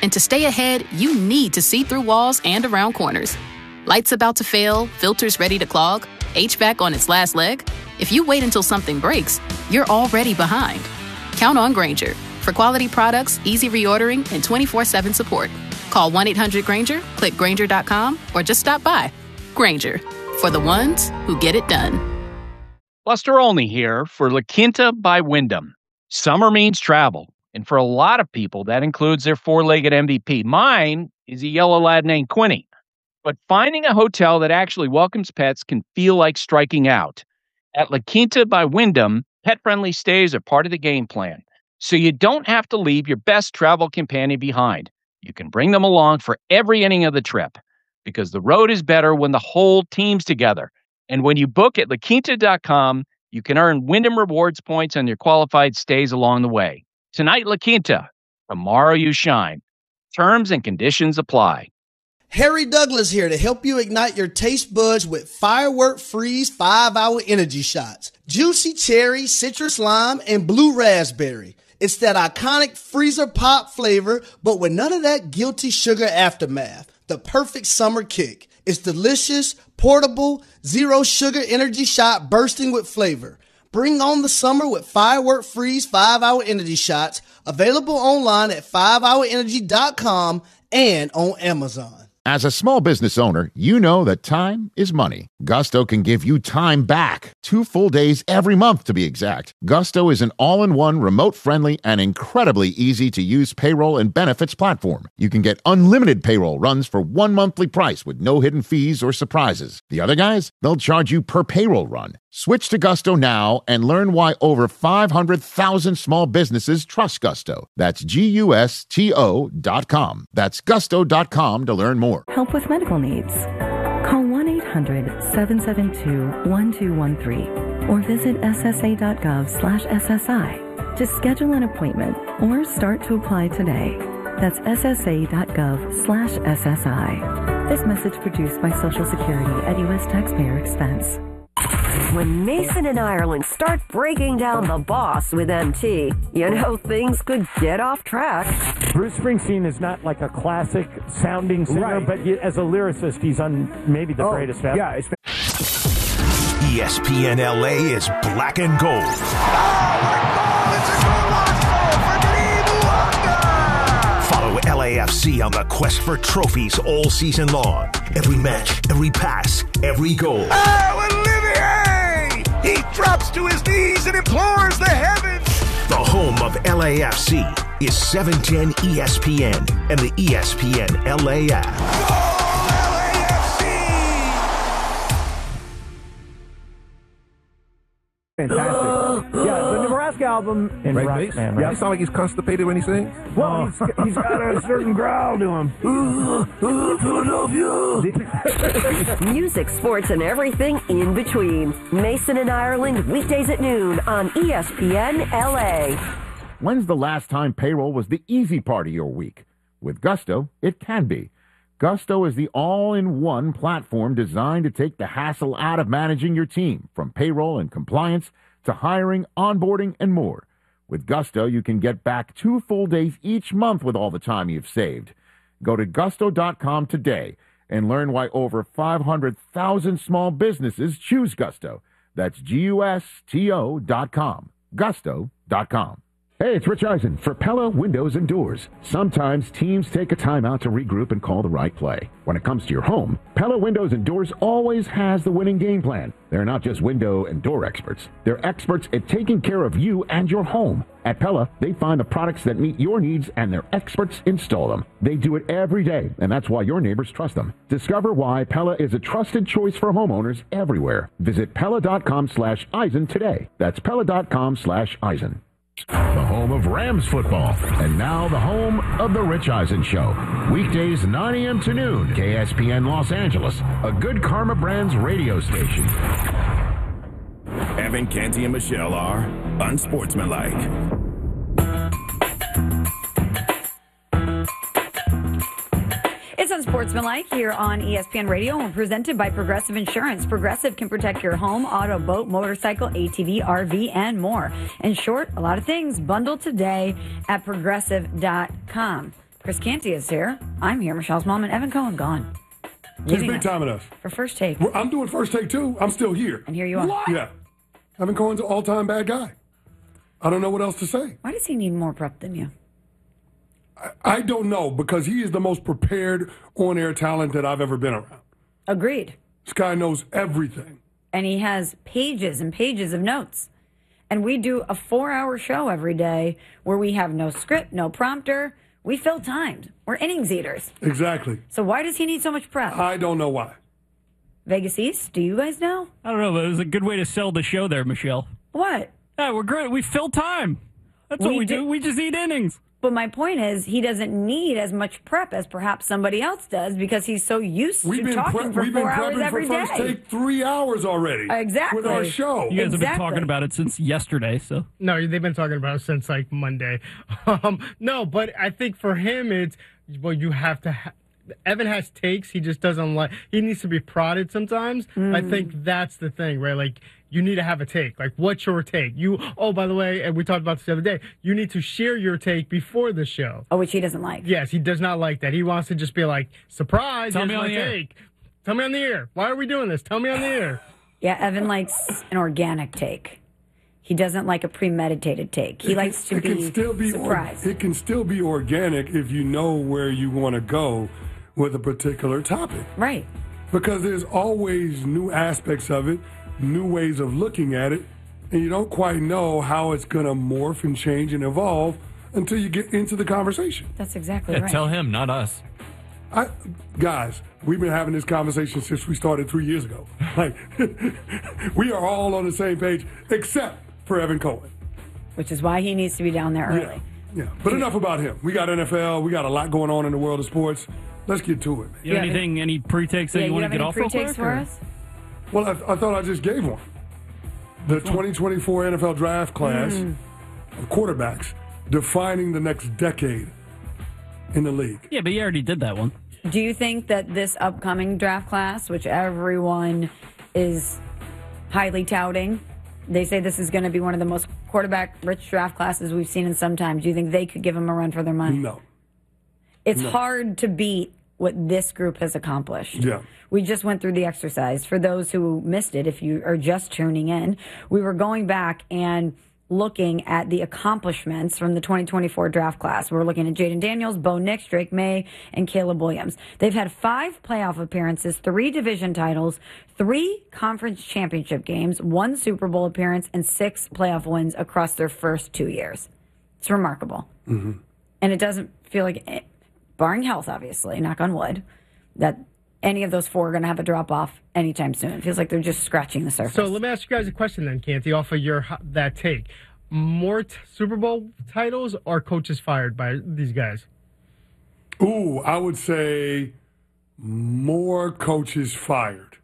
And to stay ahead, you need to see through walls and around corners. Lights about to fail, filters ready to clog, HVAC on its last leg. If you wait until something breaks, you're already behind. Count on Grainger for quality products, easy reordering, and 24/7 support. Call 1-800-GRAINGER, click Grainger.com, or just stop by. Grainger, for the ones who get it done. Buster Olney here for La Quinta by Wyndham. Summer means travel, and for a lot of people, that includes their four-legged MVP. Mine is a yellow lad named Quinny. But finding a hotel that actually welcomes pets can feel like striking out. At La Quinta by Wyndham, pet-friendly stays are part of the game plan, so you don't have to leave your best travel companion behind. You can bring them along for every inning of the trip, because the road is better when the whole team's together. And when you book at LaQuinta.com, you can earn Wyndham Rewards points on your qualified stays along the way. Tonight, La Quinta. Tomorrow, you shine. Terms and conditions apply. Harry Douglas here to help you ignite your taste buds with Firework Freeze 5-Hour Energy Shots. Juicy cherry, citrus lime, and blue raspberry. It's that iconic freezer pop flavor, but with none of that guilty sugar aftermath. The perfect summer kick. It's delicious, portable, zero sugar energy shot bursting with flavor. Bring on the summer with Firework Freeze 5-Hour Energy Shots. Available online at 5hourenergy.com and on Amazon. As a small business owner, you know that time is money. Gusto can give you time back. 2 full days every month, to be exact. Gusto is an all-in-one, remote-friendly, and incredibly easy-to-use payroll and benefits platform. You can get unlimited payroll runs for one monthly price with no hidden fees or surprises. The other guys, they'll charge you per payroll run. Switch to Gusto now and learn why over 500,000 small businesses trust Gusto. That's GUSTO.com. That's gusto.com to learn more. Help with medical needs. Call 1-800-772-1213 or visit ssa.gov/SSI to schedule an appointment or start to apply today. That's ssa.gov/SSI. This message produced by Social Security at U.S. taxpayer expense. When Mason and Ireland start breaking down the boss with MT, you know things could get off track. Bruce Springsteen is not like a classic sounding singer, right, but as a lyricist, he's maybe the greatest ever. Yeah, ESPN LA is black and gold. Oh, my God, it's a good one for Follow LAFC on the quest for trophies all season long. Every match, every pass, every goal. Oh, Olivier! He drops to his knees and implores the heavens. The home of LAFC is 710 ESPN and the ESPN LA app. Goal, LAFC! Fantastic. Yeah, the Nebraska album in right, man. Yeah, you sound like he's constipated when he sings. Well, he's got a certain growl to him. Philadelphia. Music, sports, and everything in between. Mason and Ireland, weekdays at noon on ESPN LA. When's the last time payroll was the easy part of your week? With Gusto, it can be. Gusto is the all-in-one platform designed to take the hassle out of managing your team, from payroll and compliance to hiring, onboarding, and more. With Gusto, you can get back 2 full days each month with all the time you've saved. Go to gusto.com today and learn why over 500,000 small businesses choose Gusto. That's GUSTO.com. Gusto.com. Hey, it's Rich Eisen for Pella Windows and Doors. Sometimes teams take a time out to regroup and call the right play. When it comes to your home, Pella Windows and Doors always has the winning game plan. They're not just window and door experts. They're experts at taking care of you and your home. At Pella, they find the products that meet your needs and their experts install them. They do it every day, and that's why your neighbors trust them. Discover why Pella is a trusted choice for homeowners everywhere. Visit Pella.com/Eisen today. That's Pella.com/Eisen. The home of Rams football, and now the home of The Rich Eisen Show. Weekdays 9 a.m. to noon, KSPN Los Angeles, a Good Karma Brands radio station. Evan, Canty, and Michelle are unsportsmanlike. It's Unsportsmanlike here on ESPN Radio and presented by Progressive Insurance. Progressive can protect your home, auto, boat, motorcycle, ATV, RV, and more. In short, a lot of things. Bundle today at Progressive.com. Chris Canty is here. I'm here. Michelle's mom and Evan Cohen gone. He's big timing us. For First Take. Well, I'm doing First Take, too. I'm still here. And here you are. What? Yeah. Evan Cohen's an all-time bad guy. I don't know what else to say. Why does he need more prep than you? I don't know, because he is the most prepared on-air talent that I've ever been around. Agreed. This guy knows everything. And he has pages and pages of notes. And we do a 4-hour show every day where we have no script, no prompter. We fill timed. We're innings eaters. Exactly. So why does he need so much prep? I don't know why. Vegas East, do you guys know? I don't know, but it was a good way to sell the show there, Michelle. What? Yeah, we're great. We fill time. That's what we do. We just eat innings. But my point is, he doesn't need as much prep as perhaps somebody else does because he's so used to talking for 4 hours every day. We've been prepping for First Take 3 hours already. Exactly. With our show. You guys have been talking about it since yesterday, so. No, they've been talking about it since, like, Monday. No, but I think for him, it's, well, you have to Evan has takes. He just doesn't like, he needs to be prodded sometimes. I think that's the thing, right? Like, you need to have a take. Like, what's your take? Oh, by the way, and we talked about this the other day, you need to share your take before the show. Oh, which he doesn't like. Yes, he does not like that. He wants to just be like, surprise, here's my take. Tell me on the air. Why are we doing this? Tell me on the air. Yeah, Evan likes an organic take. He doesn't like a premeditated take. He likes to be surprised. It can still be organic if you know where you want to go with a particular topic. Right. Because there's always new aspects of it, new ways of looking at it, and you don't quite know how it's going to morph and change and evolve until you get into the conversation. That's exactly right. Tell him, not us. Guys, we've been having this conversation since we started 3 years ago. Like, we are all on the same page, except for Evan Cohen. Which is why he needs to be down there early. Yeah. But enough about him. We got NFL. We got a lot going on in the world of sports. Let's get to it, man. You have anything, any pre-takes that you want to get off real quick? For us? Well, I thought I just gave one. The 2024 NFL draft class of quarterbacks defining the next decade in the league. Yeah, but you already did that one. Do you think that this upcoming draft class, which everyone is highly touting, they say this is going to be one of the most quarterback-rich draft classes we've seen in some time. Do you think they could give them a run for their money? No. It's hard to beat what this group has accomplished. Yeah. We just went through the exercise. For those who missed it, if you are just tuning in, we were going back and looking at the accomplishments from the 2024 draft class. We're looking at Jaden Daniels, Bo Nix, Drake May, and Caleb Williams. They've had 5 playoff appearances, 3 division titles, 3 conference championship games, 1 Super Bowl appearance, and 6 playoff wins across their first 2 years. It's remarkable. Mm-hmm. And it doesn't feel like, barring health, obviously, knock on wood, that any of those 4 are going to have a drop-off anytime soon. It feels like they're just scratching the surface. So let me ask you guys a question then, Canty, off of that take. More Super Bowl titles or coaches fired by these guys? Ooh, I would say more coaches fired.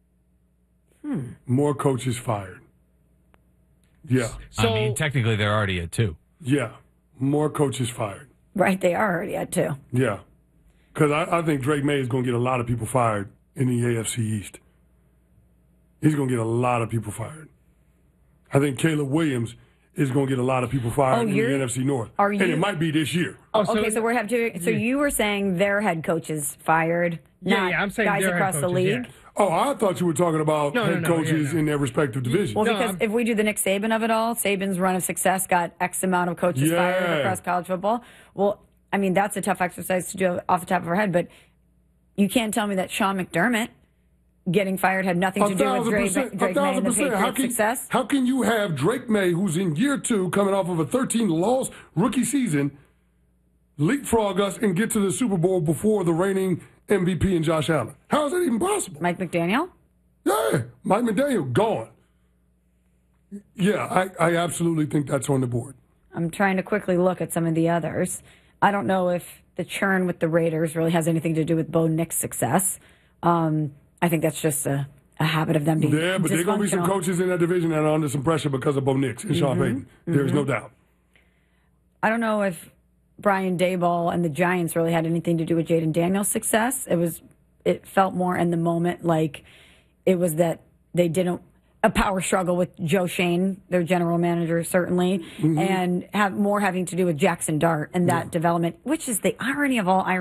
More coaches fired. Yeah. So, I mean, technically they're already at 2. Yeah. More coaches fired. Right, they are already at 2. Yeah. Because I think Drake May is going to get a lot of people fired in the AFC East. He's going to get a lot of people fired. I think Caleb Williams is going to get a lot of people fired in the NFC North. And it might be this year. Okay, so we're so you were saying their head coaches fired, not I'm saying guys across the league? Yeah. Oh, I thought you were talking about head coaches in their respective divisions. Well, because if we do the Nick Saban of it all, Saban's run of success got X amount of coaches fired across college football. Well, I mean, that's a tough exercise to do off the top of our head, but you can't tell me that Sean McDermott getting fired had nothing to do with Drake May and the Patriots' success. How can you have Drake May, who's in year 2, coming off of a 13-loss rookie season, leapfrog us and get to the Super Bowl before the reigning MVP and Josh Allen? How is that even possible? Mike McDaniel? Yeah, Mike McDaniel, gone. Yeah, I absolutely think that's on the board. I'm trying to quickly look at some of the others. I don't know if the churn with the Raiders really has anything to do with Bo Nix's success. I think that's just a habit of them being Yeah, but there are going to be some coaches in that division that are under some pressure because of Bo Nix and Sean Payton. There's no doubt. I don't know if Brian Daboll and the Giants really had anything to do with Jaden Daniels' success. It felt more in the moment like it was that they didn't. a power struggle with Joe Shane, their general manager, certainly, and have more having to do with Jackson Dart and that development, which is the irony of all irony.